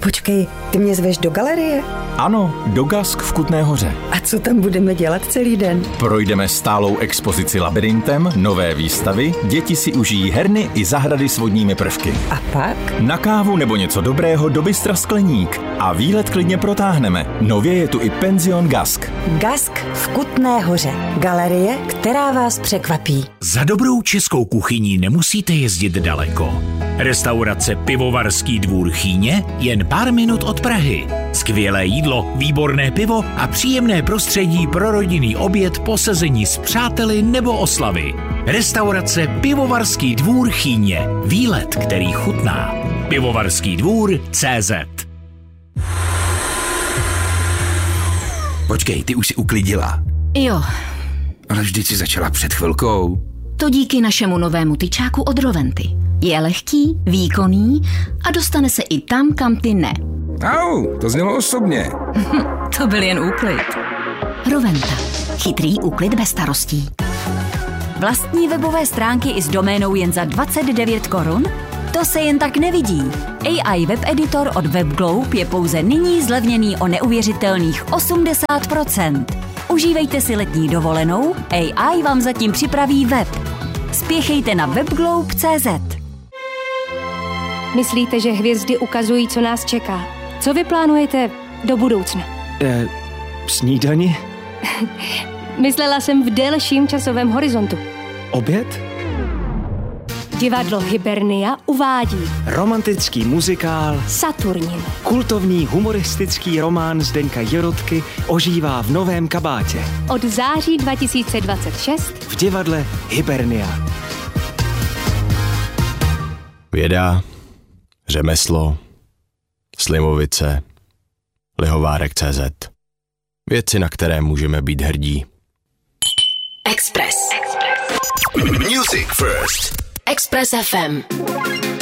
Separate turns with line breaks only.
Počkej, ty mě zveš do galerie?
Ano, do Gask v Kutné Hoře.
A co tam budeme dělat celý den?
Projdeme stálou expozici Labirintem, nové výstavy, děti si užijí herny i zahrady s vodními prvky.
A pak?
Na kávu nebo něco dobrého do Bystra Skleník. A výlet klidně protáhneme. Nově je tu i penzion Gask.
Gask v Kutné Hoře. Galerie, která vás překvapí.
Za dobrou českou kuchyní nemusíte jezdit daleko. Restaurace Pivovarský dvůr Chýně jen pár minut od Prahy. Skvělé jídlo, výborné pivo a příjemné prostředí pro rodinný oběd po sezení s přáteli nebo oslavy. Restaurace Pivovarský dvůr Chýně. Výlet, který chutná. Pivovarský dvůr CZ.
Počkej, ty už si uklidila.
Jo.
Ale vždyť si začala před chvilkou.
To díky našemu novému tyčáku od Roventy. Je lehký, výkonný a dostane se i tam, kam ty ne.
Au, to znělo osobně.
To byl jen úklid. Roventa. Chytrý úklid bez starostí. Vlastní webové stránky i s doménou jen za 29 korun? To se jen tak nevidí. AI Web Editor od WebGlobe je pouze nyní zlevněný o neuvěřitelných 80%. Užívejte si letní dovolenou, AI vám zatím připraví web. Spěchejte na webglobe.cz.
Myslíte, že hvězdy ukazují, co nás čeká? Co vy plánujete do budoucna?
Snídani?
Myslela jsem v delším časovém horizontu.
Oběd?
Divadlo Hibernia uvádí
Romantický muzikál
Saturnin.
Kultovní humoristický román Zdeňka Jirotky ožívá v novém kabátě.
Od září 2026
v divadle Hibernia.
Věda, řemeslo, Slimovice, Lihovárek.cz. Věci, na které můžeme být hrdí.
Express.
Music First.
Express FM.